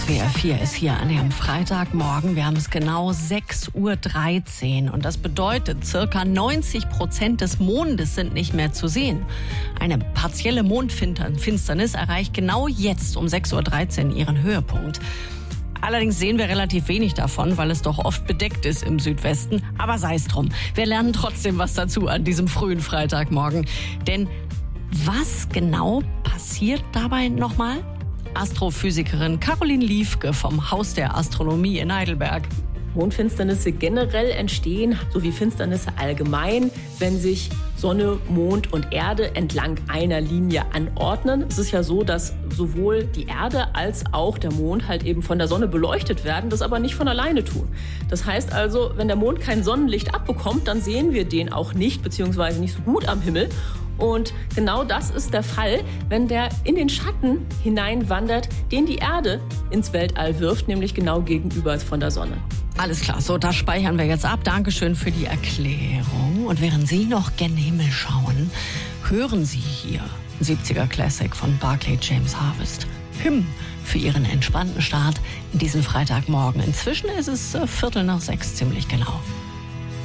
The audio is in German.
SWR 4 ist hier an einem Freitagmorgen. Wir haben es genau 6:13 Uhr. Und das bedeutet, circa 90% des Mondes sind nicht mehr zu sehen. Eine partielle Mondfinsternis erreicht genau jetzt um 6:13 Uhr ihren Höhepunkt. Allerdings sehen wir relativ wenig davon, weil es doch oft bedeckt ist im Südwesten. Aber sei es drum. Wir lernen trotzdem was dazu an diesem frühen Freitagmorgen. Denn was genau passiert dabei nochmal? Astrophysikerin Caroline Liefke vom Haus der Astronomie in Heidelberg. Mondfinsternisse generell entstehen, sowie Finsternisse allgemein, wenn sich Sonne, Mond und Erde entlang einer Linie anordnen. Es ist ja so, dass sowohl die Erde als auch der Mond halt eben von der Sonne beleuchtet werden, das aber nicht von alleine tun. Das heißt also, wenn der Mond kein Sonnenlicht abbekommt, dann sehen wir den auch nicht, beziehungsweise nicht so gut am Himmel. Und genau das ist der Fall, wenn der in den Schatten hineinwandert, den die Erde ins Weltall wirft, nämlich genau gegenüber von der Sonne. Alles klar, so, das speichern wir jetzt ab. Dankeschön für die Erklärung. Und während Sie noch gen Himmel schauen, hören Sie hier 70er Classic von Barclay James Harvest. Hymn für Ihren entspannten Start in diesen Freitagmorgen. Inzwischen ist es 5:45, ziemlich genau.